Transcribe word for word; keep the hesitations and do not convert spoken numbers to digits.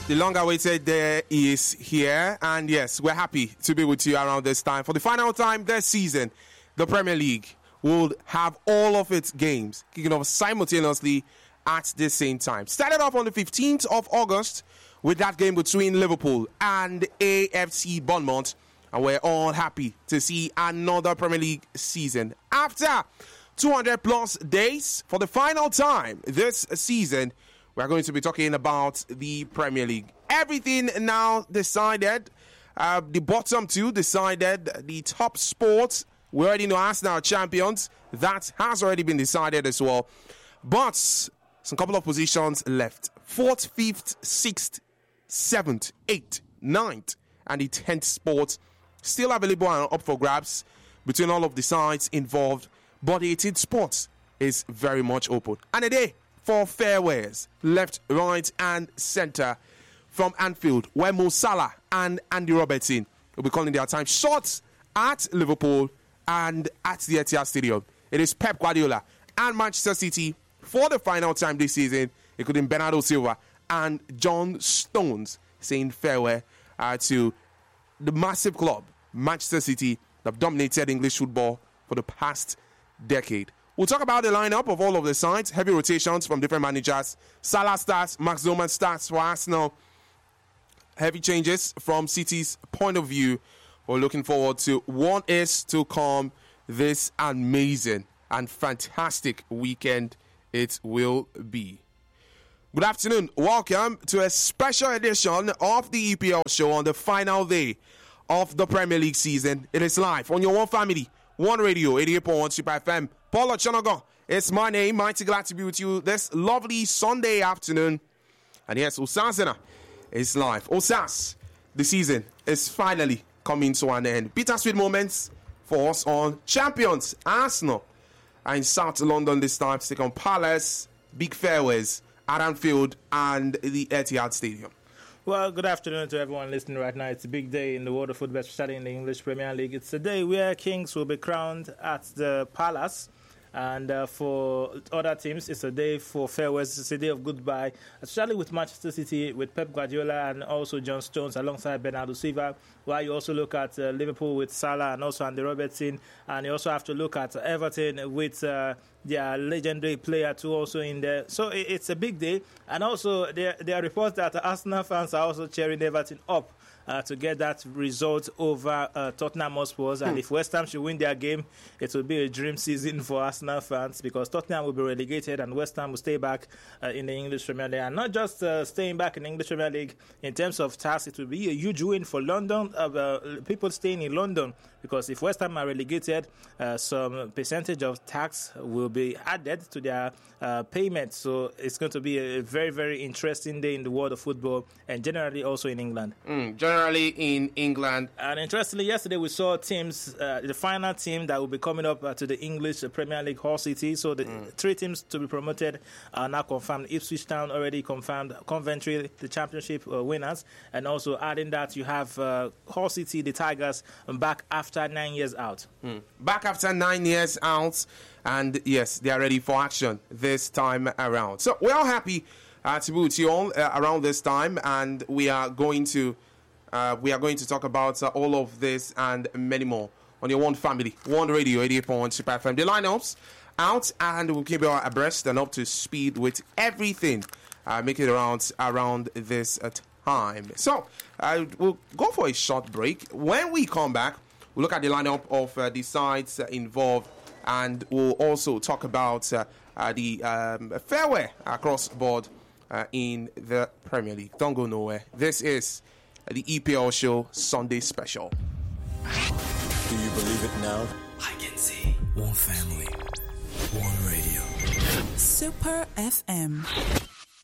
The long-awaited day is here, and yes, we're happy to be with you around this time. For the final time this season, the Premier League will have all of its games kicking off simultaneously at the same time. Started off on the fifteenth of August with that game between Liverpool and A F C Bournemouth, and we're all happy to see another Premier League season. After two hundred plus days, for the final time this season, we're going to be talking about the Premier League. Everything now decided. Uh, the bottom two decided. The top sports, we already know Arsenal are champions. That has already been decided as well. But some couple of positions left. Fourth, fifth, sixth, seventh, eighth, ninth, and the tenth spot still available and up for grabs between all of the sides involved. But the eighteenth spot is very much open. And a day for fairways, left, right, and centre from Anfield, where Mo Salah and Andy Robertson will be calling their time shots at Liverpool and at the Etihad Stadium. It is Pep Guardiola and Manchester City for the final time this season, including Bernardo Silva and John Stones, saying farewell uh, to the massive club, Manchester City, that have dominated English football for the past decade. We'll talk about the lineup of all of the sides, heavy rotations from different managers. Salah starts, Max Zoman starts for Arsenal. Heavy changes from City's point of view. We're looking forward to what is to come this amazing and fantastic weekend it will be. Good afternoon. Welcome to a special edition of the E P L show on the final day of the Premier League season. It is live on your One Family, One Radio, eighty-eight point one Super F M. Paul Ochonogo, it's my name. Mighty glad to be with you this lovely Sunday afternoon. And yes, Osasuna is live. Osas, the season is finally coming to an end. Bittersweet moments for us on champions Arsenal are in South London this time to take on Palace, big fairways at Anfield and the Etihad Stadium. Well, good afternoon to everyone listening right now. It's a big day in the world of football, especially in the English Premier League. It's a day where Kings will be crowned at the Palace. And uh, for other teams, it's a day for farewells. It's a day of goodbye, especially with Manchester City, with Pep Guardiola and also John Stones alongside Bernardo Silva. While you also look at uh, Liverpool with Salah and also Andy Robertson. And you also have to look at Everton with uh, their legendary player too also in there. So it's a big day. And also there, there are reports that Arsenal fans are also cheering Everton up Uh, to get that result over uh, Tottenham Hotspur. And if West Ham should win their game, it will be a dream season for Arsenal fans, because Tottenham will be relegated and West Ham will stay back uh, in the English Premier League. And not just uh, staying back in the English Premier League in terms of tax, it will be a huge win for London, uh, uh, people staying in London, because if West Ham are relegated, uh, some percentage of tax will be added to their uh, payment. So it's going to be a very, very interesting day in the world of football, and generally also in England. Mm, generally in England. And interestingly, yesterday we saw teams, uh, the final team that will be coming up uh, to the English Premier League, Hull City. So the mm. three teams to be promoted are now confirmed. Ipswich Town already confirmed, Coventry, the championship uh, winners. And also adding that, you have uh, Hull City, the Tigers, back after nine years out. Mm. Back after nine years out. And yes, they are ready for action this time around. So we're all happy uh, to be with you all uh, around this time. And we are going to Uh, we are going to talk about uh, all of this and many more on your One Family, One Radio, eighty-eight point one Super F M. The lineups out, and we'll keep you abreast and up to speed with everything. Uh, make it around around this uh, time. So uh, we'll go for a short break. When we come back, we'll look at the lineup of uh, the sides uh, involved, and we'll also talk about uh, uh, the um, fairway across board uh, in the Premier League. Don't go nowhere. This is the E P L show Sunday special. Do you believe it now? I can see. One family, one radio. Super F M.